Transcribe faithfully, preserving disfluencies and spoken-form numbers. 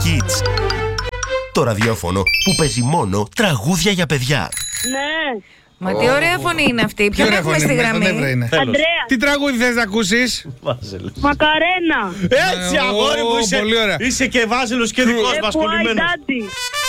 Kids. Το ραδιόφωνο που παίζει μόνο τραγούδια για παιδιά. Ναι. Μα τι ωραία φωνή είναι αυτή. Ποιον έχουμε στη γραμμή? Αντρέα. Τι τραγούδι θες να ακούσεις? Μακαρένα. Έτσι, αγόρι μου, Ω, είσαι, πολύ ωραία. είσαι και Βάζελος και δικός μας Why κολλημένος. daddy.